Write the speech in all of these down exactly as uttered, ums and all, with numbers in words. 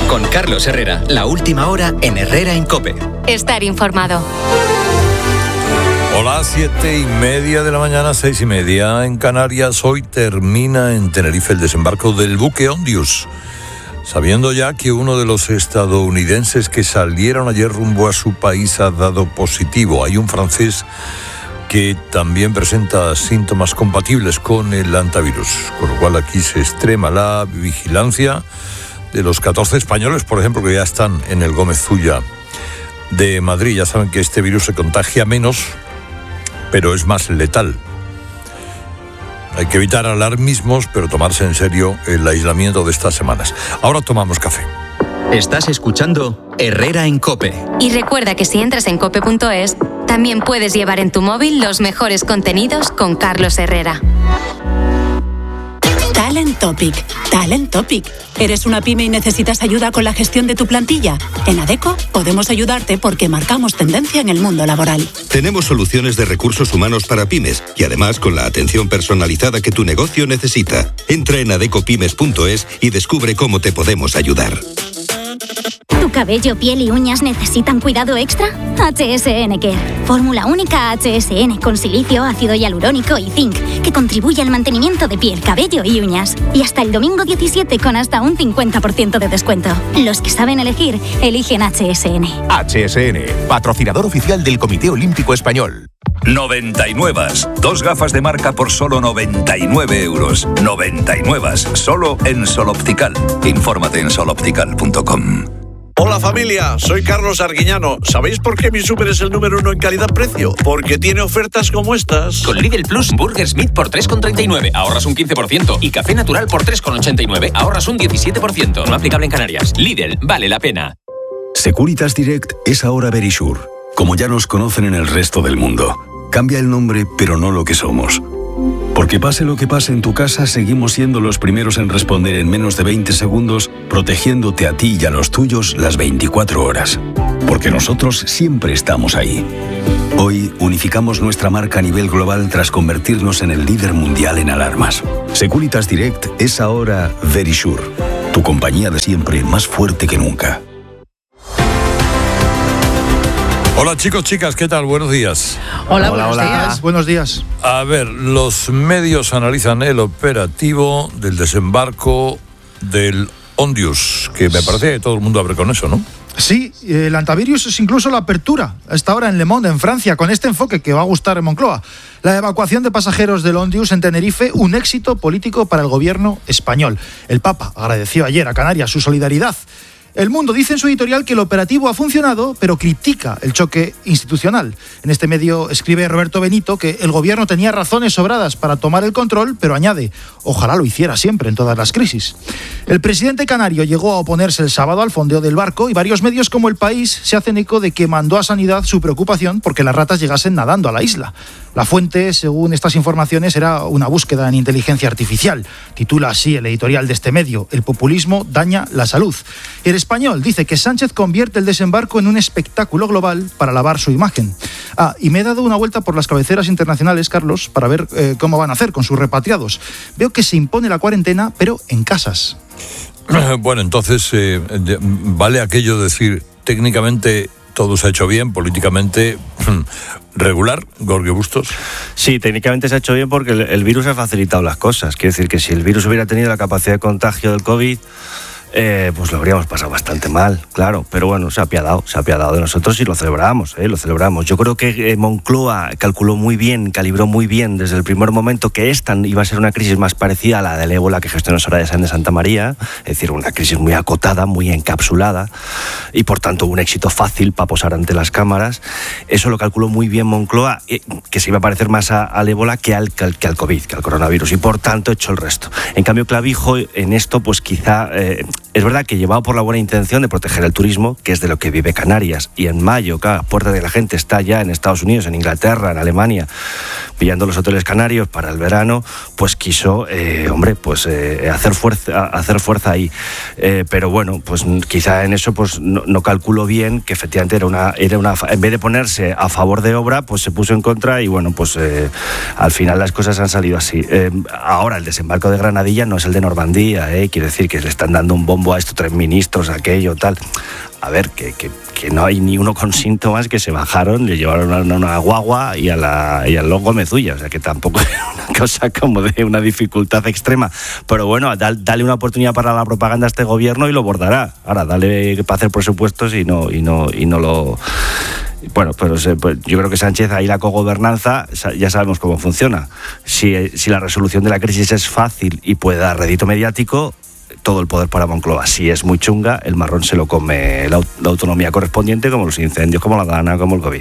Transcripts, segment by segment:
Con Carlos Herrera, la última hora en Herrera en COPE. Estar informado. Hola, siete y media de la mañana, seis y media en Canarias. Hoy termina en Tenerife el desembarco del buque Ondius, sabiendo ya que uno de los estadounidenses que salieron ayer rumbo a su país ha dado positivo. Hay un francés que también presenta síntomas compatibles con el hantavirus, con lo cual aquí se extrema la vigilancia de los catorce españoles, por ejemplo, que ya están en el Gómez Zulla de Madrid. Ya saben que este virus se contagia menos, pero es más letal. Hay que evitar alarmismos, pero tomarse en serio el aislamiento de estas semanas. Ahora tomamos café. Estás escuchando Herrera en COPE. Y recuerda que si entras en cope punto es, también puedes llevar en tu móvil los mejores contenidos con Carlos Herrera. Talent Topic. Talent Topic. ¿Eres una pyme y necesitas ayuda con la gestión de tu plantilla? En Adecco podemos ayudarte porque marcamos tendencia en el mundo laboral. Tenemos soluciones de recursos humanos para pymes y además con la atención personalizada que tu negocio necesita. Entra en adeco pymes punto es y descubre cómo te podemos ayudar. ¿Tu cabello, piel y uñas necesitan cuidado extra? H S N Care. Fórmula única H S N con silicio, ácido hialurónico y zinc, que contribuye al mantenimiento de piel, cabello y uñas. Y hasta el domingo diecisiete con hasta un cincuenta por ciento de descuento. Los que saben elegir, eligen H S N. H S N, patrocinador oficial del Comité Olímpico Español. noventa y nueve. Dos gafas de marca por solo noventa y nueve euros. noventa y nueve. Solo en Sol Optical. Infórmate en sol optical punto com. Hola familia, soy Carlos Arguiñano. ¿Sabéis por qué mi súper es el número uno en calidad-precio? Porque tiene ofertas como estas. Con Lidl Plus, Burger Smith por tres con treinta y nueve, ahorras un quince por ciento. Y Café Natural por tres con ochenta y nueve, ahorras un diecisiete por ciento. No aplicable en Canarias. Lidl, vale la pena. Securitas Direct es ahora Verisure, como ya nos conocen en el resto del mundo. Cambia el nombre, pero no lo que somos. Porque pase lo que pase en tu casa, seguimos siendo los primeros en responder en menos de veinte segundos, protegiéndote a ti y a los tuyos las veinticuatro horas. Porque nosotros siempre estamos ahí. Hoy unificamos nuestra marca a nivel global tras convertirnos en el líder mundial en alarmas. Securitas Direct es ahora Verisure, tu compañía de siempre más fuerte que nunca. Hola chicos, chicas, ¿qué tal? Buenos días. Hola, hola, buenos hola. días. Buenos días. A ver, los medios analizan el operativo del desembarco del Ondius, que me parece que todo el mundo abre con eso, ¿no? Sí, el hantavirus es incluso la apertura, a esta hora en Le Monde, en Francia, con este enfoque que va a gustar en Moncloa. La evacuación de pasajeros del Ondius en Tenerife, un éxito político para el gobierno español. El Papa agradeció ayer a Canarias su solidaridad. El Mundo dice en su editorial que el operativo ha funcionado, pero critica el choque institucional. En este medio escribe Roberto Benito que el gobierno tenía razones sobradas para tomar el control, pero añade, ojalá lo hiciera siempre en todas las crisis. El presidente canario llegó a oponerse el sábado al fondeo del barco y varios medios como El País se hacen eco de que mandó a Sanidad su preocupación porque las ratas llegasen nadando a la isla. La fuente, según estas informaciones, era una búsqueda en inteligencia artificial. Titula así el editorial de este medio, El populismo daña la salud. El Español dice que Sánchez convierte el desembarco en un espectáculo global para lavar su imagen. Ah, y me he dado una vuelta por las cabeceras internacionales, Carlos, para ver eh, cómo van a hacer con sus repatriados. Veo que se impone la cuarentena, pero en casas. Bueno, entonces, eh, vale aquello de decir, técnicamente todo se ha hecho bien, políticamente regular, Gorgio Bustos. Sí, técnicamente se ha hecho bien porque el, el virus ha facilitado las cosas. Quiere decir que si el virus hubiera tenido la capacidad de contagio del COVID, Eh, pues lo habríamos pasado bastante mal, claro, pero bueno, se ha apiadado, se ha apiadado de nosotros y lo celebramos, ¿eh? lo celebramos. Yo creo que eh, Moncloa calculó muy bien, calibró muy bien desde el primer momento que esta iba a ser una crisis más parecida a la del ébola que gestionó Soraya Sáenz de Santa María, es decir, una crisis muy acotada, muy encapsulada y por tanto un éxito fácil para posar ante las cámaras. Eso lo calculó muy bien Moncloa, eh, que se iba a parecer más a, al ébola que al, que, al, que al COVID, que al coronavirus, y por tanto echó el resto. En cambio, Clavijo en esto, pues quizá... Eh, Es verdad que llevado por la buena intención de proteger el turismo, que es de lo que vive Canarias, y en mayo, cada puerta de la gente está ya en Estados Unidos, en Inglaterra, en Alemania, pillando los hoteles canarios para el verano, pues quiso, eh, hombre, pues eh, hacer fuerza, hacer fuerza ahí. Eh, pero bueno, pues quizá en eso pues no, no calculó bien que efectivamente era una, era una, en vez de ponerse a favor de obra, pues se puso en contra y bueno, pues eh, al final las cosas han salido así. Eh, ahora el desembarco de Granadilla no es el de Normandía, eh, quiere decir que le están dando un bombo Buah, estos tres ministros, aquello, tal. A ver, que, que, que no hay ni uno con síntomas, que se bajaron, le llevaron a una, una guagua y, a la, y al loco Mezulla, o sea que tampoco es una cosa como de una dificultad extrema. Pero bueno, dale, dale una oportunidad para la propaganda a este gobierno y lo bordará. Ahora, dale para hacer presupuestos y no, y no, y no lo... Bueno, pero se, pues yo creo que Sánchez, ahí la cogobernanza, ya sabemos cómo funciona. Si, si la resolución de la crisis es fácil y puede dar rédito mediático, todo el poder para Moncloa. Si es muy chunga, el marrón se lo come la, la autonomía correspondiente, como los incendios, como la Dana, como el COVID.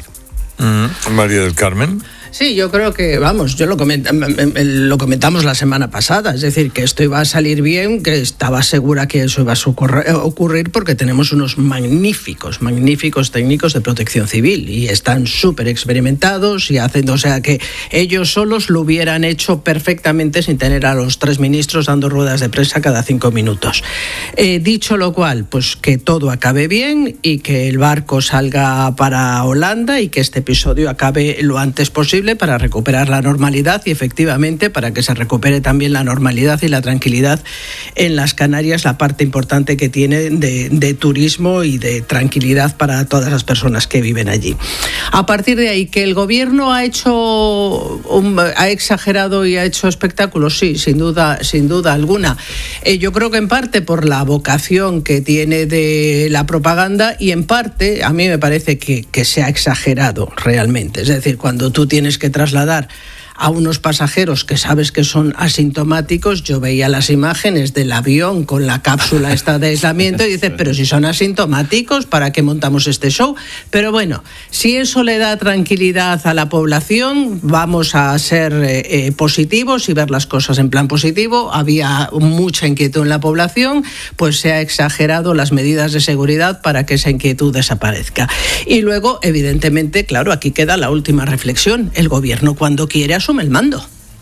Mm, María del Carmen. Sí, yo creo que, vamos, yo lo, comenta, lo comentamos la semana pasada, es decir, que esto iba a salir bien, que estaba segura que eso iba a ocurrir porque tenemos unos magníficos, magníficos técnicos de protección civil y están súper experimentados y hacen, o sea, que ellos solos lo hubieran hecho perfectamente sin tener a los tres ministros dando ruedas de prensa cada cinco minutos. Eh, dicho lo cual, pues que todo acabe bien y que el barco salga para Holanda y que este episodio acabe lo antes posible para recuperar la normalidad y efectivamente para que se recupere también la normalidad y la tranquilidad en las Canarias, la parte importante que tiene de, de turismo y de tranquilidad para todas las personas que viven allí. A partir de ahí, que el gobierno ha hecho, un, ha exagerado y ha hecho espectáculos, sí, sin duda, sin duda alguna. Eh, yo creo que en parte por la vocación que tiene de la propaganda y en parte a mí me parece que, que se ha exagerado realmente. Es decir, cuando tú tienes que trasladar a unos pasajeros que sabes que son asintomáticos, yo veía las imágenes del avión con la cápsula esta de aislamiento y dices, pero si son asintomáticos, ¿para qué montamos este show? Pero bueno, si eso le da tranquilidad a la población, vamos a ser eh, positivos y ver las cosas en plan positivo. Había mucha inquietud en la población, pues se ha exagerado las medidas de seguridad para que esa inquietud desaparezca. Y luego, evidentemente, claro, aquí queda la última reflexión. El gobierno, cuando quiere, asume el mando.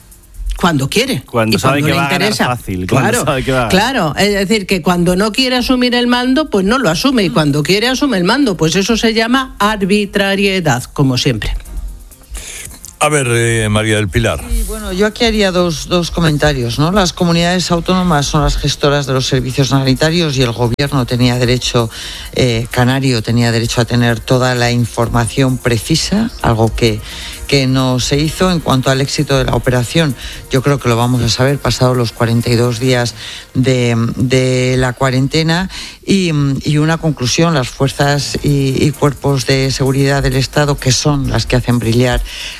Cuando quiere. Cuando y sabe cuando que le va interesa. a ganar fácil. Claro, sabe que va a... claro. Es decir, que cuando no quiere asumir el mando, pues no lo asume. Y cuando quiere asume el mando. Pues eso se llama arbitrariedad, como siempre. A ver, eh, María del Pilar. Sí, bueno, yo aquí haría dos, dos comentarios, ¿no? Las comunidades autónomas son las gestoras de los servicios sanitarios y el gobierno tenía derecho, eh, canario tenía derecho a tener toda la información precisa, algo que, que no se hizo. En cuanto al éxito de la operación, yo creo que lo vamos a saber pasados los cuarenta y dos días de, de la cuarentena. Y, y una conclusión, las fuerzas y, y cuerpos de seguridad del Estado, que son las que hacen brillar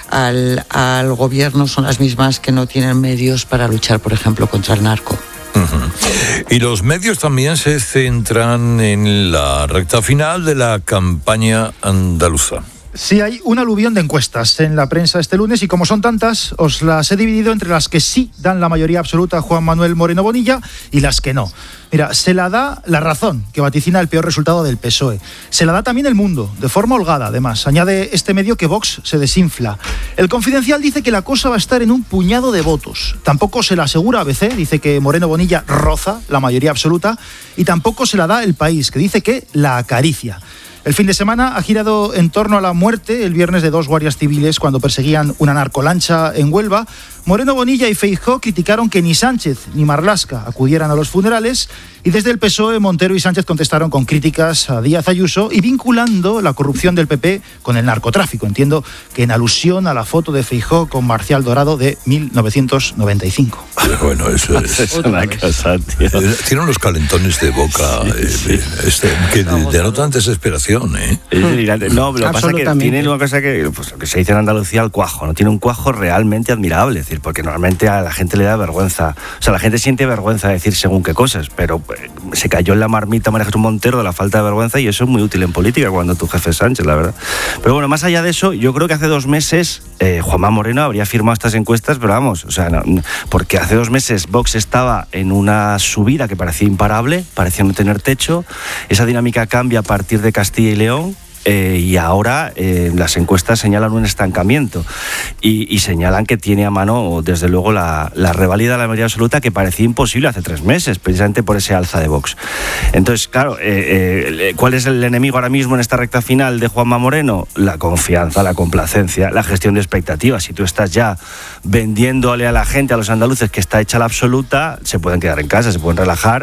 al, al gobierno, son las mismas que no tienen medios para luchar, por ejemplo, contra el narco. Uh-huh. Y los medios también se centran en la recta final de la campaña andaluza. Sí, hay un aluvión de encuestas en la prensa este lunes y como son tantas, os las he dividido entre las que sí dan la mayoría absoluta a Juan Manuel Moreno Bonilla y las que no. Mira, se la da La Razón, que vaticina el peor resultado del P S O E. Se la da también El Mundo, de forma holgada, además. Añade este medio que Vox se desinfla. El Confidencial dice que la cosa va a estar en un puñado de votos. Tampoco se la asegura A B C, dice que Moreno Bonilla roza la mayoría absoluta. Y tampoco se la da El País, que dice que la acaricia. El fin de semana ha girado en torno a la muerte el viernes de dos guardias civiles cuando perseguían una narcolancha en Huelva. Moreno Bonilla y Feijóo criticaron que ni Sánchez ni Marlaska acudieran a los funerales y desde el P S O E Montero y Sánchez contestaron con críticas a Díaz Ayuso y vinculando la corrupción del P P con el narcotráfico. Entiendo que en alusión a la foto de Feijóo con Marcial Dorado de mil novecientos noventa y cinco. Bueno, eso es, es una cosa, tío. Tiene unos calentones de boca sí, sí. Eh, este, que denotan desesperación, ¿eh? No, lo que pasa es que tiene una cosa que, pues, lo que se dice en Andalucía, el cuajo, ¿no? Tiene un cuajo realmente admirable, es decir, porque normalmente a la gente le da vergüenza, o sea, la gente siente vergüenza de decir según qué cosas, pero eh, se cayó en la marmita María Jesús Montero de la falta de vergüenza y eso es muy útil en política cuando tu jefe es Sánchez, la verdad. Pero bueno, más allá de eso, yo creo que hace dos meses eh, Juanma Moreno habría firmado estas encuestas, pero vamos, o sea, no, porque hace dos meses Vox estaba en una subida que parecía imparable, parecía no tener techo, esa dinámica cambia a partir de Castilla y León. Eh, y ahora eh, las encuestas señalan un estancamiento y, y señalan que tiene a mano, desde luego, la, la reválida de la mayoría absoluta que parecía imposible hace tres meses, precisamente por ese alza de Vox. Entonces, claro, eh, eh, ¿cuál es el enemigo ahora mismo en esta recta final de Juanma Moreno? La confianza, la complacencia, la gestión de expectativas. Si tú estás ya vendiéndole a la gente, a los andaluces, que está hecha la absoluta, se pueden quedar en casa, se pueden relajar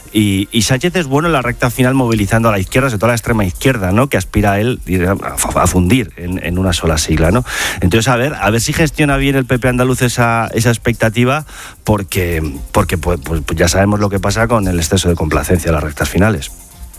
Y, y Sánchez es bueno en la recta final movilizando a la izquierda, sobre todo a la extrema izquierda, ¿no? Que aspira a él a, a fundir en, en una sola sigla, ¿no? Entonces, a ver, a ver si gestiona bien el P P andaluz esa, esa expectativa, porque, porque pues, pues ya sabemos lo que pasa con el exceso de complacencia en las rectas finales.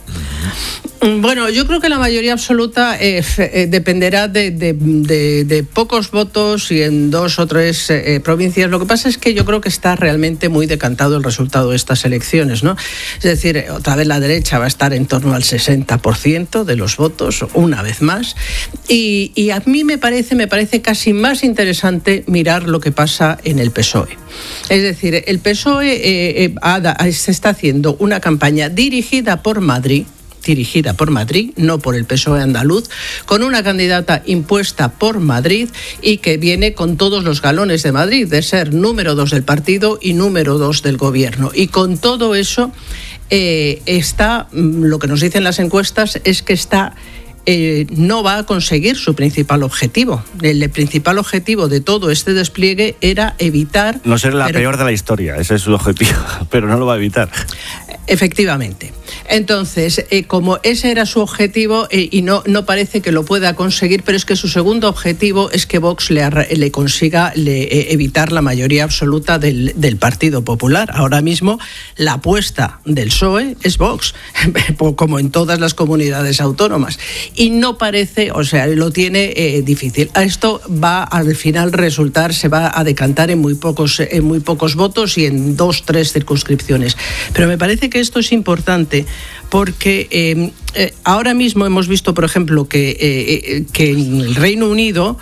Bueno, yo creo que la mayoría absoluta eh, eh, dependerá de, de, de, de pocos votos y en dos o tres eh, provincias. Lo que pasa es que yo creo que está realmente muy decantado el resultado de estas elecciones, ¿no? Es decir, otra vez la derecha va a estar en torno al sesenta por ciento de los votos, una vez más. Y, y a mí me parece, me parece casi más interesante mirar lo que pasa en el P S O E. Es decir, el P S O E eh, eh, ha, se está haciendo una campaña dirigida por Madrid, dirigida por Madrid, no por el P S O E andaluz, con una candidata impuesta por Madrid y que viene con todos los galones de Madrid, de ser número dos del partido y número dos del gobierno. Y con todo eso, eh, está, lo que nos dicen las encuestas es que está... Eh, no va a conseguir su principal objetivo. El, el principal objetivo de todo este despliegue era evitar... No ser la pero, peor de la historia, ese es su objetivo, pero no lo va a evitar. Efectivamente. Entonces, eh, como ese era su objetivo eh, y no, no parece que lo pueda conseguir, pero es que su segundo objetivo es que Vox le, le consiga le, eh, evitar la mayoría absoluta del, del Partido Popular. Ahora mismo la apuesta del P S O E es Vox, como en todas las comunidades autónomas. Y no parece, o sea, lo tiene eh, difícil. Esto va al final resultar, se va a decantar en muy pocos, en muy pocos votos y en dos, tres circunscripciones. Pero me parece que esto es importante porque eh, eh, ahora mismo hemos visto, por ejemplo, que, eh, que en el Reino Unido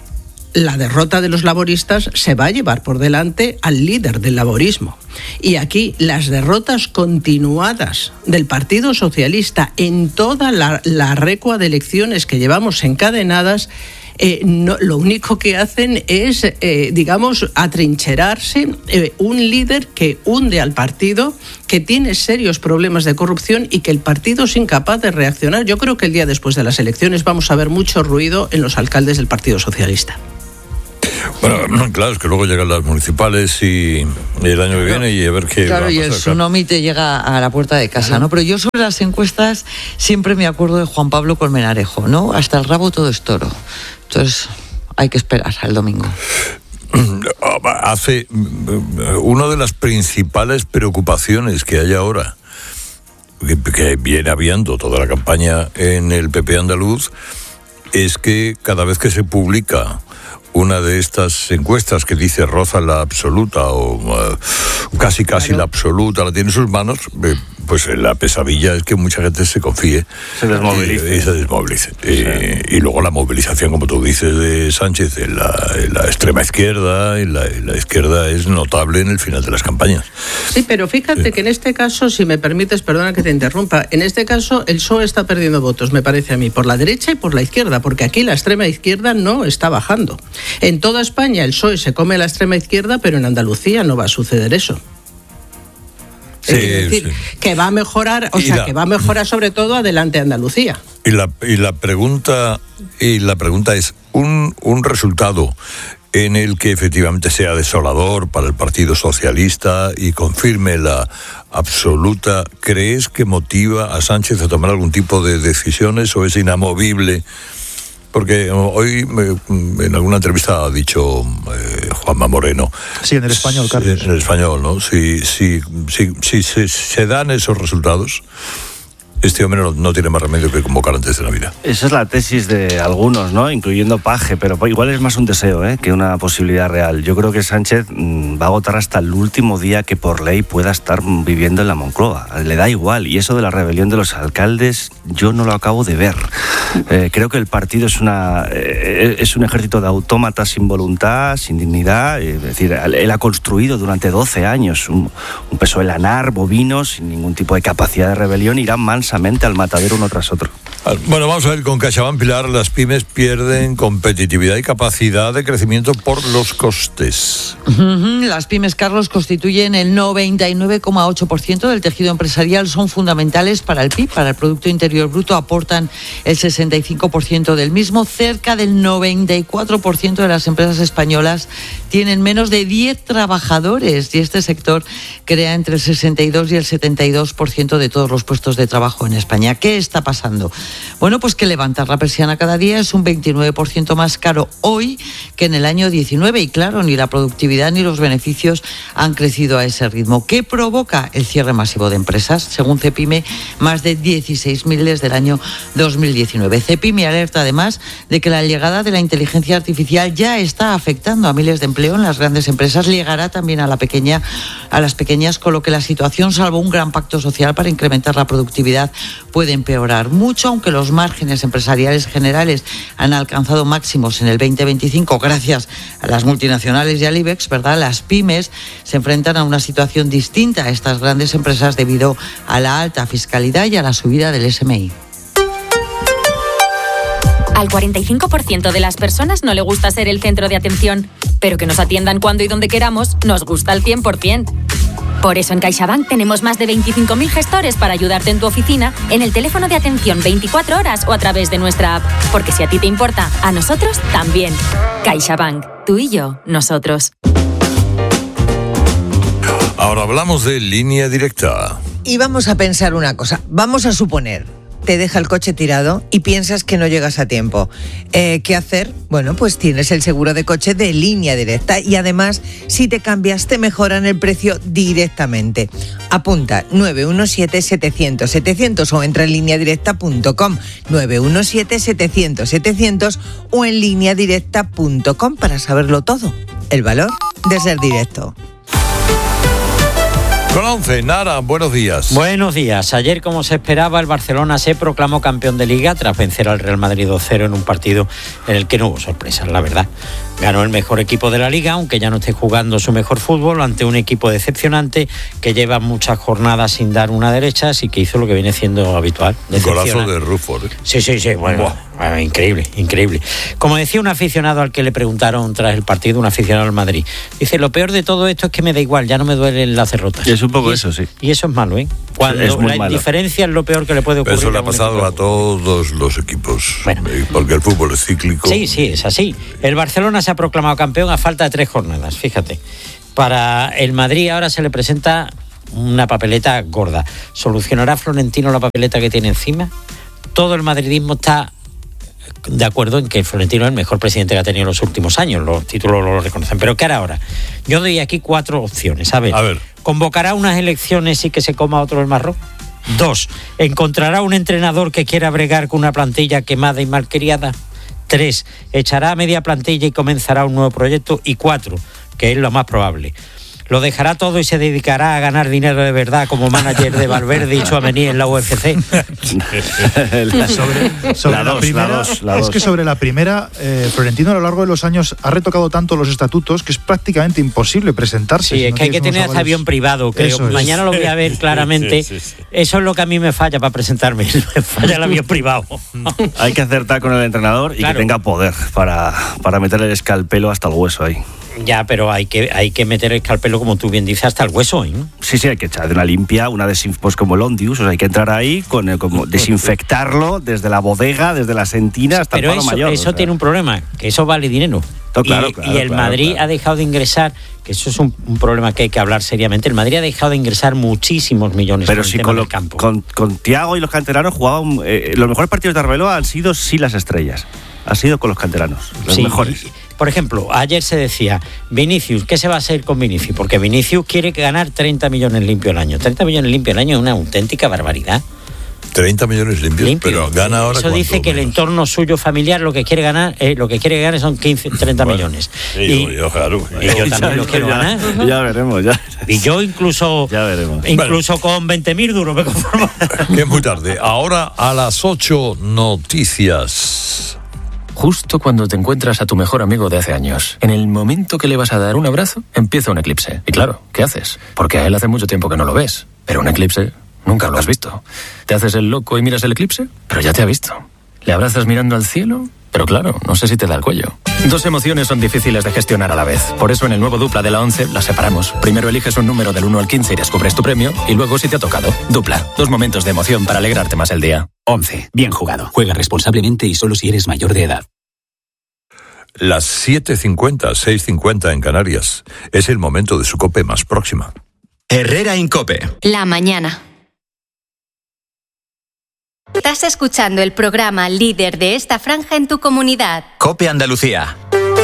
la derrota de los laboristas se va a llevar por delante al líder del laborismo. Y aquí las derrotas continuadas del Partido Socialista en toda la, la recua de elecciones que llevamos encadenadas, eh, no, lo único que hacen es, eh, digamos, atrincherarse eh, un líder que hunde al partido, que tiene serios problemas de corrupción y que el partido es incapaz de reaccionar. Yo creo que el día después de las elecciones vamos a ver mucho ruido en los alcaldes del Partido Socialista. Bueno, claro, es que luego llegan las municipales y, y el año que viene y a ver qué claro, va a pasar. Y el tsunami te llega a la puerta de casa, ¿no? Pero yo sobre las encuestas siempre me acuerdo de Juan Pablo Colmenarejo, ¿no? Hasta el rabo todo es toro. Entonces hay que esperar al domingo. Hace una de las principales preocupaciones que hay ahora, que, que viene habiendo toda la campaña en el P P andaluz, es que cada vez que se publica una de estas encuestas que dice roza la absoluta o uh, casi casi claro. la absoluta, la tiene en sus manos, eh, pues la pesadilla es que mucha gente se confíe, se desmovilice y, y se desmovilice. Sí. Eh, y luego la movilización, como tú dices, de Sánchez en la, en la extrema izquierda, y la, en la izquierda es notable en el final de las campañas. Sí, pero fíjate sí. que en este caso, si me permites, perdona que te interrumpa, en este caso el P S O E está perdiendo votos, me parece a mí, por la derecha y por la izquierda, porque aquí la extrema izquierda no está bajando. En toda España el P S O E se come a la extrema izquierda, pero en Andalucía no va a suceder eso. Sí, es decir, sí. que va a mejorar, o y sea, la, que va a mejorar sobre todo adelante Andalucía. Y la y la pregunta y la pregunta es un un resultado en el que efectivamente sea desolador para el Partido Socialista y confirme la absoluta, ¿crees que motiva a Sánchez a tomar algún tipo de decisiones o es inamovible? Porque hoy en alguna entrevista ha dicho eh, Juanma Moreno. Sí, en el Español, Carlos. En el Español, ¿no? Si, si, si, si, si se dan esos resultados, este hombre no, no tiene más remedio que convocar antes de Navidad. Esa es la tesis de algunos, ¿no? Incluyendo Paje, pero igual es más un deseo, ¿eh? que una posibilidad real. Yo creo que Sánchez mmm, va a votar hasta el último día que por ley pueda estar viviendo en la Moncloa. Le da igual. Y eso de la rebelión de los alcaldes, yo no lo acabo de ver. Eh, creo que el partido es una eh, es un ejército de autómatas sin voluntad, sin dignidad. Es decir, él ha construido durante doce años un, un P S O E lanar, bovino, sin ningún tipo de capacidad de rebelión, irán mansamente al matadero uno tras otro. Bueno, vamos a ver con CaixaBank, Pilar. Las pymes pierden competitividad y capacidad de crecimiento por los costes. Las pymes, Carlos, constituyen el noventa y nueve coma ocho por ciento del tejido empresarial, son fundamentales para el P I B, para el Producto Interior Bruto, aportan el sesenta y cinco por ciento del mismo. Cerca del noventa y cuatro por ciento de las empresas españolas tienen menos de diez trabajadores y este sector crea entre el sesenta y dos y el setenta y dos por ciento de todos los puestos de trabajo en España. ¿Qué está pasando? Bueno, pues que levantar la persiana cada día es un veintinueve por ciento más caro hoy que en el año diecinueve y claro, ni la productividad ni los beneficios han crecido a ese ritmo. ¿Qué provoca el cierre masivo de empresas? Según Cepime, más de dieciséis mil desde el año dos mil diecinueve. Cepime alerta además de que la llegada de la inteligencia artificial ya está afectando a miles de empleo en las grandes empresas, llegará también a la pequeña, a las pequeñas, con lo que la situación, salvo un gran pacto social para incrementar la productividad, puede empeorar mucho, aunque los márgenes empresariales generales han alcanzado máximos en el veinte veinticinco gracias a las multinacionales y al IBEX, ¿verdad? Las pymes se enfrentan a una situación distinta a estas grandes empresas debido a la alta fiscalidad y a la subida del S M I. Al cuarenta y cinco por ciento de las personas no le gusta ser el centro de atención, pero que nos atiendan cuando y donde queramos nos gusta al cien por ciento. Por eso en CaixaBank tenemos más de veinticinco mil gestores para ayudarte en tu oficina, en el teléfono de atención veinticuatro horas o a través de nuestra app. Porque si a ti te importa, a nosotros también. CaixaBank, tú y yo, nosotros. Ahora hablamos de Línea Directa. Y vamos a pensar una cosa, vamos a suponer, te deja el coche tirado y piensas que no llegas a tiempo. Eh, ¿Qué hacer? Bueno, pues tienes el seguro de coche de Línea Directa y además, si te cambias, te mejoran el precio directamente. Apunta nueve uno siete setecientos setecientos o entra en línea directa punto com, nueve uno siete setecientos setecientos o en línea directa punto com para saberlo todo. El valor de ser directo. Con once, Nara, buenos días. Buenos días. Ayer, como se esperaba, el Barcelona se proclamó campeón de Liga tras vencer al Real Madrid dos cero en un partido en el que no hubo sorpresas, la verdad. Ganó el mejor equipo de la Liga, aunque ya no esté jugando su mejor fútbol, ante un equipo decepcionante que lleva muchas jornadas sin dar una derecha, así que hizo lo que viene siendo habitual. Un golazo de Ruford. ¿eh? Sí, sí, sí. Bueno, bueno, increíble, increíble. Como decía un aficionado al que le preguntaron tras el partido, un aficionado al Madrid, dice, lo peor de todo esto es que me da igual, ya no me duelen las derrotas. Y es un poco y eso, sí. Y eso es malo, ¿eh? Cuando es muy la malo. indiferencia es lo peor que le puede ocurrir. Eso le ha a un pasado equipo. a todos los equipos, Bueno. porque el fútbol es cíclico. Sí, sí, es así. El Barcelona se ha proclamado campeón a falta de tres jornadas, fíjate. Para el Madrid ahora se le presenta una papeleta gorda. ¿Solucionará Florentino la papeleta que tiene encima? Todo el madridismo está de acuerdo en que Florentino es el mejor presidente que ha tenido en los últimos años, los títulos lo reconocen. Pero ¿qué hará ahora? Yo doy aquí cuatro opciones. A ver, A ver. ¿convocará unas elecciones y que se coma otro el marrón? Dos, ¿encontrará un entrenador que quiera bregar con una plantilla quemada y malcriada? Tres, echará a media plantilla y comenzará un nuevo proyecto. Y cuatro, que es lo más probable, lo dejará todo y se dedicará a ganar dinero de verdad como manager de Valverde y Tchouaméni en la U F C. sobre sobre la, La la dos, primera, la dos, la es dos. que sobre la primera, eh, Florentino a lo largo de los años ha retocado tanto los estatutos que es prácticamente imposible presentarse. Sí, si es no que hay que tienes tener unos hasta avales. avión privado, creo. Eso es. Mañana lo voy a ver claramente. Sí, sí, sí. Eso es lo que a mí me falla para presentarme. Me falla el avión privado. Hay que acertar con el entrenador y Claro. que tenga poder para, para meterle el escalpelo hasta el hueso ahí. Ya, pero hay que, hay que meter el escalpelo, como tú bien dices, hasta el hueso, ¿eh? Sí, sí, hay que echar de una limpia, una desin- pues como el Ondius, o sea, hay que entrar ahí, con el- como desinfectarlo desde la bodega, desde la sentina hasta Pero el palo eso, mayor. eso o sea. tiene un problema, que eso vale dinero. No, claro, y, claro, y el claro, Madrid claro. ha dejado de ingresar, que eso es un, un problema que hay que hablar seriamente. El Madrid ha dejado de ingresar muchísimos millones Pero con el si tema con, del lo- campo. con, con Thiago y los canteranos jugaban. Eh, los mejores partidos de Arbeloa han sido sí las estrellas. Ha sido con los canteranos, los Sí, mejores. y- Por ejemplo, ayer se decía, Vinicius, ¿qué se va a hacer con Vinicius? Porque Vinicius quiere ganar treinta millones limpios al año. treinta millones limpios al año es una auténtica barbaridad. treinta millones limpios, Limpio. pero gana ahora Eso dice ¿cuánto que el menos? entorno suyo familiar lo que quiere ganar, eh, lo que quiere ganar son quince, treinta Bueno, millones. sí, y, yo, yo, claro. y yo también lo quiero ya, ganar. ya veremos, ya. Y yo incluso, Ya veremos. incluso con veinte mil duros me conformo. Que es muy tarde. Ahora a las ocho, noticias. Justo cuando te encuentras a tu mejor amigo de hace años, en el momento que le vas a dar un abrazo, empieza un eclipse. Y claro, ¿qué haces? Porque a él hace mucho tiempo que no lo ves. Pero un eclipse Nunca lo has visto. Te haces el loco y miras el eclipse, pero ya te ha visto. Le abrazas mirando al cielo, pero claro, no sé si te da el cuello. Dos emociones son difíciles de gestionar a la vez. Por eso en el nuevo Dupla de la ONCE las separamos. Primero eliges un número del uno al quince y descubres tu premio, y luego si te ha tocado. Dupla, dos momentos de emoción para alegrarte más el día. ONCE, bien jugado. Juega responsablemente y solo si eres mayor de edad. Las siete cincuenta, seis cincuenta en Canarias. Es el momento de su COPE más próxima. Herrera Incope. La mañana. Estás escuchando el programa líder de esta franja en tu comunidad. COPE Andalucía.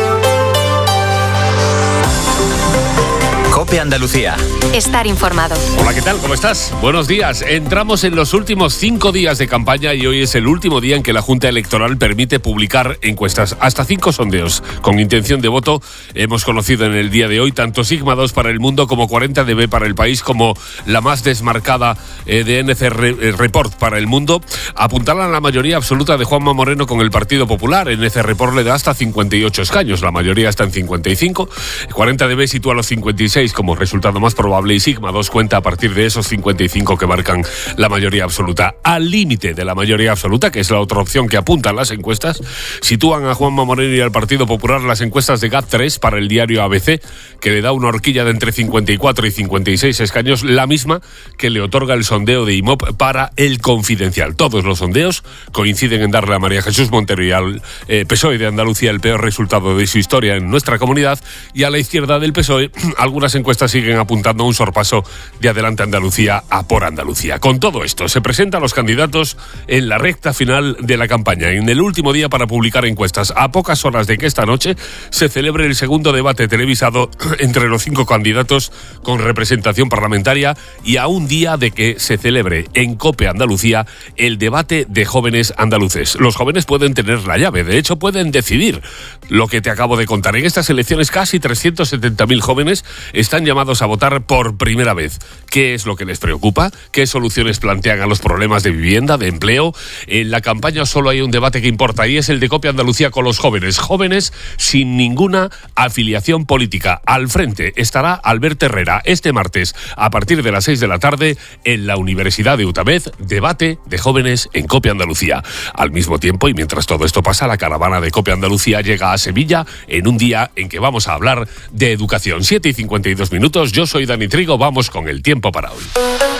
COPE Andalucía. Estar informado. Hola, ¿qué tal? ¿Cómo estás? Buenos días. Entramos en los últimos cinco días de campaña y hoy es el último día en que la Junta Electoral permite publicar encuestas. Hasta cinco sondeos con intención de voto hemos conocido en el día de hoy, tanto Sigma dos para El Mundo como cuarenta D B para El País, como la más desmarcada eh, de N C Report para El Mundo. Apuntalan la mayoría absoluta de Juanma Moreno con el Partido Popular. N C Report le da hasta cincuenta y ocho escaños, la mayoría está en cincuenta y cinco. cuarenta D B sitúa los cincuenta y seis como resultado más probable y Sigma dos cuenta a partir de esos cincuenta y cinco que marcan la mayoría absoluta. Al límite de la mayoría absoluta, que es la otra opción que apuntan las encuestas, sitúan a Juanma Moreno y al Partido Popular las encuestas de G A T tres para el diario A B C, que le da una horquilla de entre cincuenta y cuatro y cincuenta y seis escaños, la misma que le otorga el sondeo de I M O P para El Confidencial. Todos los sondeos coinciden en darle a María Jesús Montero y al eh, P S O E de Andalucía el peor resultado de su historia en nuestra comunidad, y a la izquierda del P S O E algunas encuestas siguen apuntando a un sorpaso de Adelante Andalucía a Por Andalucía. Con todo esto, se presentan los candidatos en la recta final de la campaña, en el último día para publicar encuestas, a pocas horas de que esta noche se celebre el segundo debate televisado entre los cinco candidatos con representación parlamentaria, y a un día de que se celebre en COPE Andalucía el debate de jóvenes andaluces. Los jóvenes pueden tener la llave, de hecho pueden decidir lo que te acabo de contar. En estas elecciones casi trescientos setenta mil jóvenes están llamados a votar por primera vez. ¿Qué es lo que les preocupa? ¿Qué soluciones plantean a los problemas de vivienda, de empleo? En la campaña solo hay un debate que importa, y es el de COPE Andalucía con los jóvenes. Jóvenes sin ninguna afiliación política. Al frente estará Albert Herrera este martes a partir de las seis de la tarde en la Universidad de UTAMED. Debate de jóvenes en COPE Andalucía. Al mismo tiempo, y mientras todo esto pasa, la caravana de COPE Andalucía llega a Sevilla en un día en que vamos a hablar de educación. siete y cincuenta y dos minutos. Yo soy Dani Trigo. Vamos con el tiempo para hoy,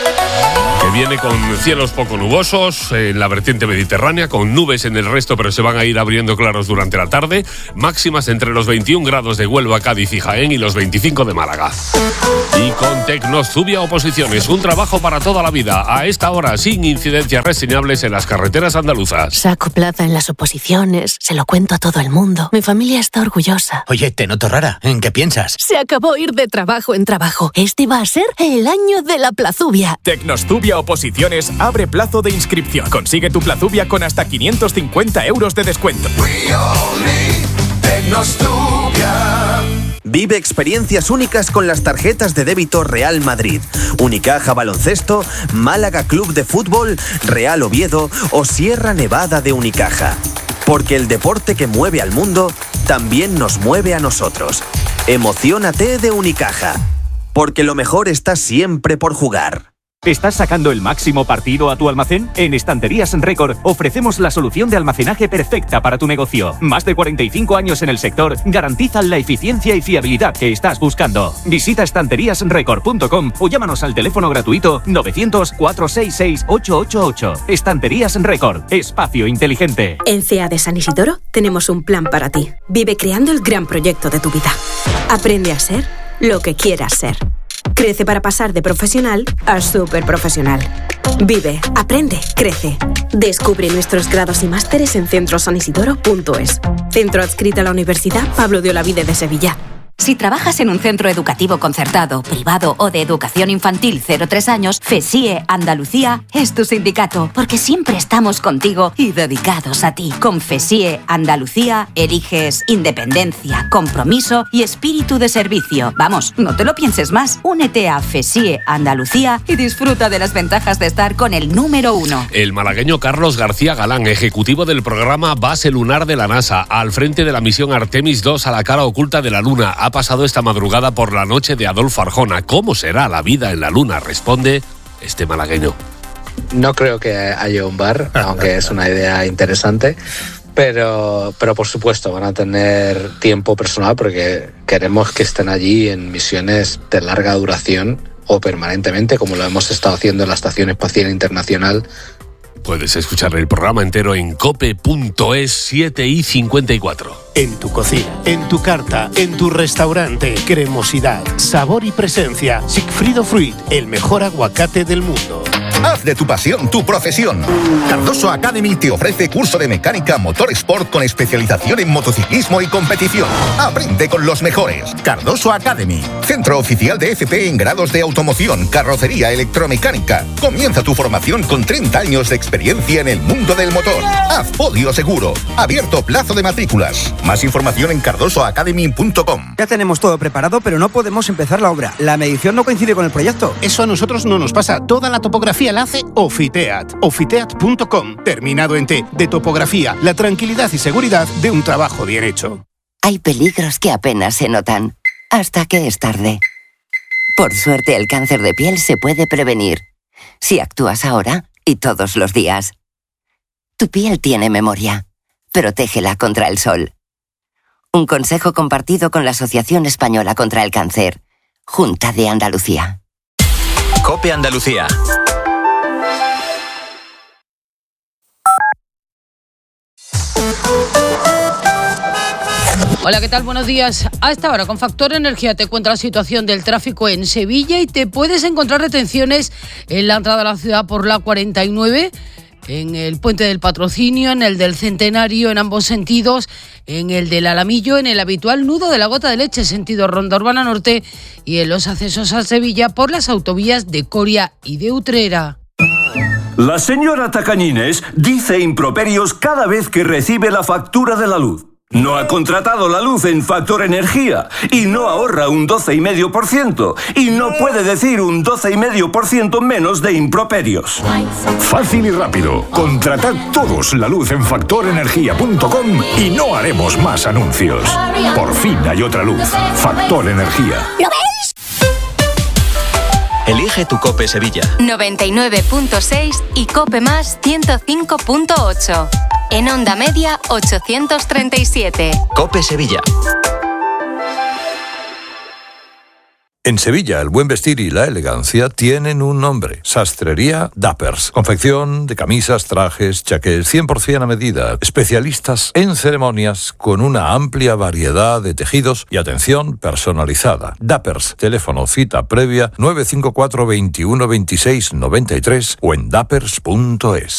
que viene con cielos poco nubosos en la vertiente mediterránea, con nubes en el resto, pero se van a ir abriendo claros durante la tarde. Máximas entre los veintiún grados de Huelva, Cádiz y Jaén y los veinticinco de Málaga. Y con Tecnostubia Oposiciones, un trabajo para toda la vida. A esta hora, sin incidencias reseñables en las carreteras andaluzas. Saco plaza en las oposiciones, se lo cuento a todo el mundo. Mi familia está orgullosa. Oye, te noto rara. ¿En qué piensas? Se acabó ir de trabajo en trabajo. Este va a ser el año de la plazubia. Tecnostubia Oposiciones abre plazo de inscripción. Consigue tu plazubia con hasta quinientos cincuenta euros de descuento. Vive experiencias únicas con las tarjetas de débito Real Madrid, Unicaja Baloncesto, Málaga Club de Fútbol, Real Oviedo o Sierra Nevada de Unicaja. Porque el deporte que mueve al mundo también nos mueve a nosotros. Emociónate de Unicaja. Porque lo mejor está siempre por jugar. ¿Estás sacando el máximo partido a tu almacén? En Estanterías Record ofrecemos la solución de almacenaje perfecta para tu negocio. Más de cuarenta y cinco años en el sector garantizan la eficiencia y fiabilidad que estás buscando. Visita estanterías record punto com o llámanos al teléfono gratuito novecientos, cuatrocientos sesenta y seis, ochocientos ochenta y ocho. Estanterías Record, espacio inteligente. En C E A de San Isidoro tenemos un plan para ti. Vive creando el gran proyecto de tu vida. Aprende a ser lo que quieras ser. Crece para pasar de profesional a súper profesional. Vive, aprende, crece. Descubre nuestros grados y másteres en centro san isidoro punto es. Centro adscrito a la Universidad Pablo de Olavide de Sevilla. Si trabajas en un centro educativo concertado, privado o de educación infantil cero a tres años, FESIE Andalucía es tu sindicato, porque siempre estamos contigo y dedicados a ti. Con FESIE Andalucía eliges independencia, compromiso y espíritu de servicio. Vamos, no te lo pienses más. Únete a FESIE Andalucía y disfruta de las ventajas de estar con el número uno. El malagueño Carlos García Galán, ejecutivo del programa Base Lunar de la NASA, al frente de la misión Artemis dos a la cara oculta de la Luna, ha pasado esta madrugada por la noche de Adolfo Arjona. ¿Cómo será la vida en la Luna? Responde... este malagueño. No creo que haya un bar, aunque es una idea interesante, pero, pero por supuesto van a tener tiempo personal porque queremos que estén allí en misiones de larga duración o permanentemente, como lo hemos estado haciendo en la Estación Espacial Internacional. Puedes escuchar el programa entero en cope punto es, siete y cincuenta y cuatro. En tu cocina, en tu carta, en tu restaurante, cremosidad, sabor y presencia. Sigfrido Fruit, el mejor aguacate del mundo. Haz de tu pasión tu profesión. Cardoso Academy te ofrece curso de mecánica motor sport con especialización en motociclismo y competición. Aprende con los mejores. Cardoso Academy, centro oficial de F P en grados de automoción, carrocería, electromecánica. Comienza tu formación con treinta años de experiencia en el mundo del motor. Haz podio seguro. Abierto plazo de matrículas. Más información en cardoso academy punto com. Ya tenemos todo preparado, pero no podemos empezar la obra. La medición no coincide con el proyecto. Eso a nosotros no nos pasa. Toda la topografía la hace Ofiteat. Ofiteat punto com. Terminado en T. De topografía, la tranquilidad y seguridad de un trabajo bien hecho. Hay peligros que apenas se notan, hasta que es tarde. Por suerte, el cáncer de piel se puede prevenir, si actúas ahora y todos los días. Tu piel tiene memoria. Protégela contra el sol. Un consejo compartido con la Asociación Española contra el Cáncer. Junta de Andalucía. COPE Andalucía. Hola, ¿qué tal? Buenos días. A esta hora, con Factor Energía, te cuenta la situación del tráfico en Sevilla y te puedes encontrar retenciones en la entrada a la ciudad por la cuarenta y nueve, en el Puente del Patrocinio, en el del Centenario, en ambos sentidos, en el del Alamillo, en el habitual nudo de la Gota de Leche, sentido Ronda Urbana Norte, y en los accesos a Sevilla por las autovías de Coria y de Utrera. La señora Tacañines dice improperios cada vez que recibe la factura de la luz. No ha contratado la luz en Factor Energía y no ahorra un doce coma cinco por ciento y no puede decir un doce coma cinco por ciento menos de improperios. Fácil y rápido. Contratad todos la luz en factor energía punto com y no haremos más anuncios. Por fin hay otra luz. Factor Energía. ¿Lo veis? Elige tu COPE Sevilla. noventa y nueve punto seis y COPE Más ciento cinco punto ocho. En onda media ochocientos treinta y siete. COPE Sevilla. En Sevilla, el buen vestir y la elegancia tienen un nombre. Sastrería Dappers. Confección de camisas, trajes, chaqués, cien por ciento a medida. Especialistas en ceremonias con una amplia variedad de tejidos y atención personalizada. Dappers. Teléfono cita previa nueve cinco cuatro, veintiuno, veintiséis, noventa y tres o en dappers punto es.